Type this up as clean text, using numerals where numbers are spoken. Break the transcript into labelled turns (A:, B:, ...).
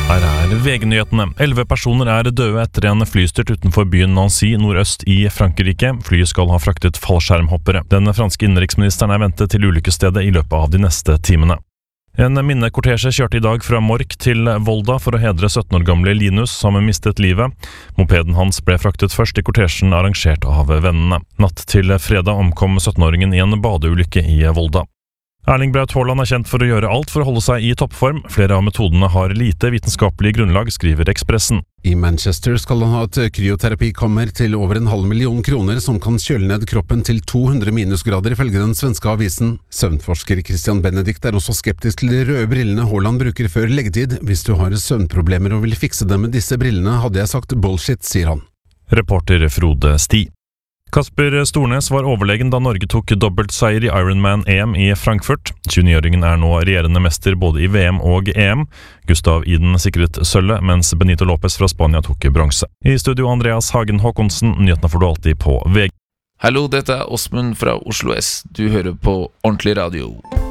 A: Her VG-nyhetene. 11 personer døde etter en flystyrt utenfor byen Nancy nordøst i Frankrike. Flyet skal ha fraktet fallskjermhoppere. Den franske innenriksministeren ventet til ulykkesstedet i løpet av de neste timene. En minnekortesje kjørte i dag fra Mork til Volda for å hedre 17 år gamle Linus som mistet livet. Mopeden hans ble fraktet først i kortesjen arrangert av vennene. Natt til fredag omkom 17-åringen i en badeulykke i Volda. Erling Braut Haaland kjent for å gjøre alt for å holde seg i toppform. Flere av metodene har lite vitenskapelig grunnlag, skriver Expressen.
B: I Manchester skal han ha et kryoterapikammer til over 500 000 kroner som kan kjøle ned kroppen til 200 minusgrader, ifølge den svenske avisen. Søvnforsker Christian Benedikt også skeptisk til de røde brillene Haaland bruker før leggetid. Hvis du har søvnproblemer og vil fikse dem med disse brillene, hadde jeg sagt bullshit, sier han.
A: Reporter Frode Sti. Kasper Stornes var overlegen da Norge tok dobbeltseier i Ironman EM i Frankfurt. 29-åringen nå regjerende mester både i VM og EM. Gustav Iden sikret sølvet, mens Benito Lopez fra Spania tok bronse. I studio Andreas Hagen Håkonsen, nyhetene får du alltid på VG.
C: Hallo, dette Åsmund fra Oslo S. Du hører på Ordentlig Radio.